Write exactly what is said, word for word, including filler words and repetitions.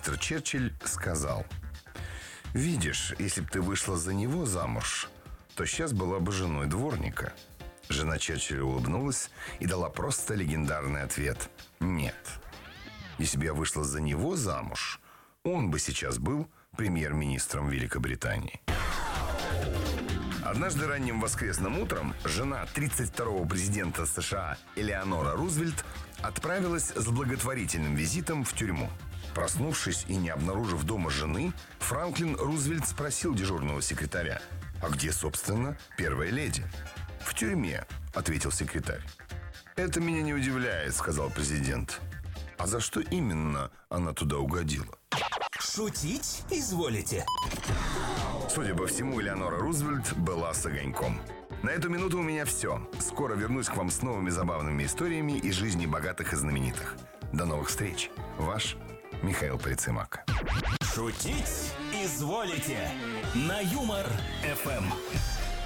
премьер-министр Черчилль сказал: «Видишь, если бы ты вышла за него замуж, то сейчас была бы женой дворника». Жена Черчилля улыбнулась и дала просто легендарный ответ: «Нет. Если бы я вышла за него замуж, он бы сейчас был премьер-министром Великобритании». Однажды ранним воскресным утром жена тридцать второго президента США Элеонора Рузвельт отправилась с благотворительным визитом в тюрьму. Проснувшись и не обнаружив дома жены, Франклин Рузвельт спросил дежурного секретаря: «А где, собственно, первая леди?» «В тюрьме», — ответил секретарь. «Это меня не удивляет», — сказал президент. «А за что именно она туда угодила?» Шутить изволите? Судя по всему, Элеонора Рузвельт была с огоньком. На эту минуту у меня все. Скоро вернусь к вам с новыми забавными историями из жизни богатых и знаменитых. До новых встреч. Ваш Михаил Прицимак. Шутить изволите на Юмор эф эм.